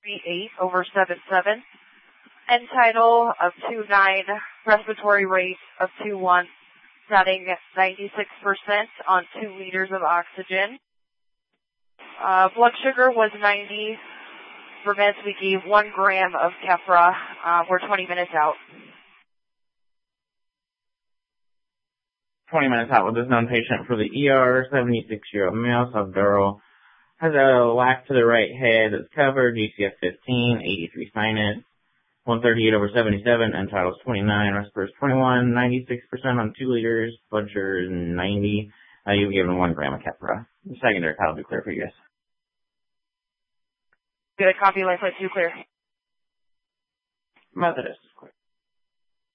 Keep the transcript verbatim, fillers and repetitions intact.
three eight over seven seven. End tidal of two nine, respiratory rate of two one, setting ninety-six percent on two liters of oxygen. Uh, blood sugar was ninety. For meds, we gave one gram of Keppra. Uh, we're twenty minutes out. twenty minutes out with this known patient for the E R, seventy-six-year-old male, subdural. Has a lack to the right head that's covered, G C F fifteen, eighty-three sinus, one thirty-eight over seventy-seven, end tidal's twenty-nine, respiratory ninety-six, ninety-six percent on two liters, blood sugar is ninety. Uh, you've given one gram of Keppra. The secondary tidal will be clear for you guys. Good, copy, life flight two clear. Methodist is clear.